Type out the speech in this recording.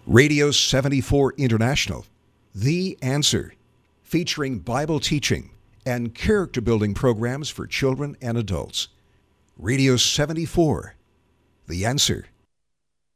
Radio 74 International, The Answer, featuring Bible teaching and character building programs for children and adults. Radio 74, The Answer.